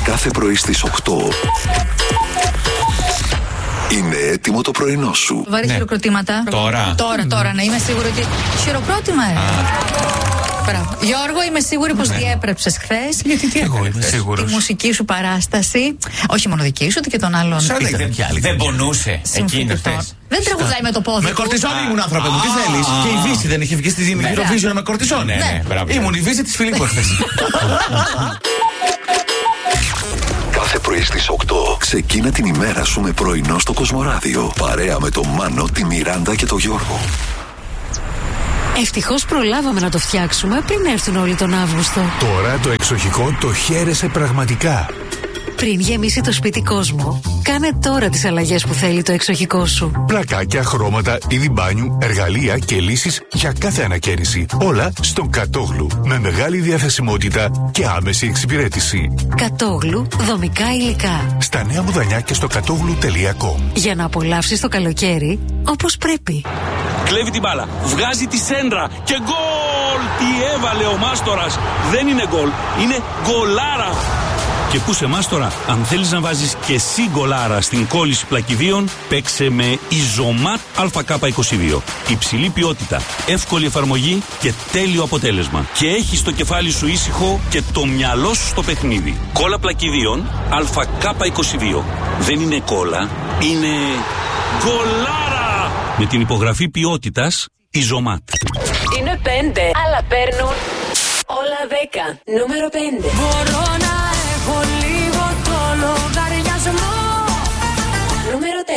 Κάθε πρωί στις 8. Είναι έτοιμο το πρωινό σου. Βαρύ χειροκροτήματα. Τώρα, να είμαι σίγουρη ότι. Χειροκρότημα, Μπράβο. Γιώργο, είμαι σίγουρη πως διέπρεψες χθες. Γιατί εγώ είμαι σίγουρος. Τη μουσική σου παράσταση. Όχι μόνο δική σου, ούτε και των άλλων. Δεν πονούσε εκείνη χθες. Δεν τραγουδάει με το πόδι. Με κορτιζόνη ήμουν, άνθρωπε μου, τι θέλεις. Και η Βύση δεν είχε βγει στη Eurovision με κορτιζόνη. Ναι, ήμουν η Βύση της Φιλίππου χθες. Κάθε πρωί στις 8 ξεκίνα την ημέρα σου με πρωινό στο Κοσμοράδιο. Παρέα με τον Μάνο, τη Μιράντα και τον Γιώργο. Ευτυχώς προλάβαμε να το φτιάξουμε πριν έρθουν όλοι τον Αύγουστο. Τώρα το εξοχικό το χαίρεσαι πραγματικά. Πριν γεμίσει το σπίτι κόσμο, κάνε τώρα τις αλλαγές που θέλει το εξοχικό σου. Πλακάκια, χρώματα, είδη μπάνιου, εργαλεία και λύσεις για κάθε ανακαίνιση. Όλα στον Κατόγλου. Με μεγάλη διαθεσιμότητα και άμεση εξυπηρέτηση. Κατόγλου, δομικά υλικά. Στα Νέα Μουδανιά και στο κατόγλου.com. Για να απολαύσεις το καλοκαίρι όπως πρέπει. Κλέβει την μπάλα, βγάζει τη σέντρα και γκολ! Τι έβαλε ο Μάστορας! Δεν είναι γκολ, είναι γκολάρα! Και πού σε Μάστορα, αν θέλεις να βάζεις και εσύ γκολάρα στην κόλληση πλακιδίων, παίξε με Ιζωμάτ ΑΚ22. Υψηλή ποιότητα, εύκολη εφαρμογή και τέλειο αποτέλεσμα. Και έχεις το κεφάλι σου ήσυχο και το μυαλό σου στο παιχνίδι. Κόλλα πλακιδίων ΑΚ22. Δεν είναι κόλλα, είναι γκολάρα! Με την υπογραφή ποιότητας Ιζωμάτ. Είναι 5, αλλά παίρνουν όλα 10. Νούμερο 5. Μπορώ να έχω